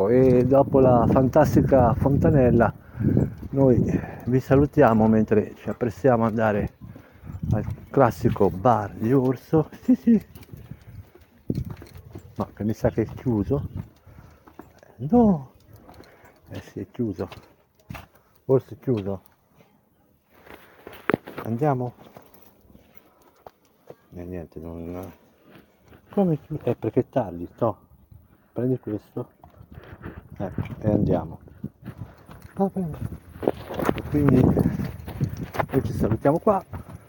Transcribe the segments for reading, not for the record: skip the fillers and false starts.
Ecco, e dopo la fantastica fontanella noi vi salutiamo mentre ci apprestiamo ad andare al classico bar di Orso. Sì, ma che mi sa che è chiuso. No, sì, è chiuso. Orso è chiuso. Andiamo? Niente, non... Come chiuso? Perché è tardi, no. Prendi questo. Ecco, e andiamo. Va bene. E quindi noi ci salutiamo qua.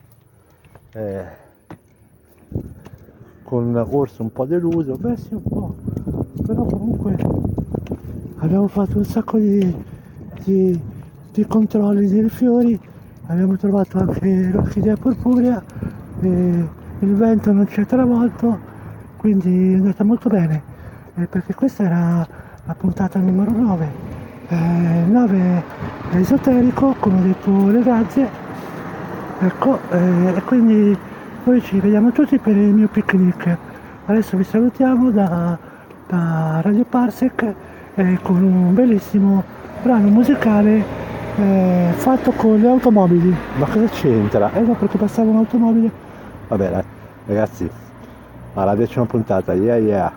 Con Orso un po' deluso, beh sì un po', però comunque abbiamo fatto un sacco di controlli dei fiori, abbiamo trovato anche l'orchidea purpurea, e il vento non ci ha travolto, quindi è andata molto bene, perché questa era la puntata numero 9, 9 è esoterico, come ho detto le razze, ecco, e quindi poi ci vediamo tutti per il mio picnic. Adesso vi salutiamo da Radio Parsec con un bellissimo brano musicale fatto con le automobili. Ma cosa c'entra? No, perché passava un'automobile. Vabbè dai, ragazzi, alla 10ª puntata, yeah.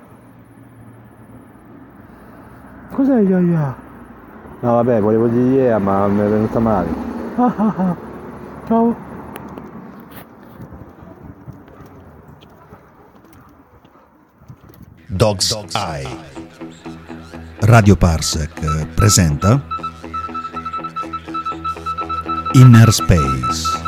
Cos'è yeah? No vabbè, volevo dire yeah, ma mi è venuta male. Ciao. Dog's Eye. Radio Parsec presenta Inner Space.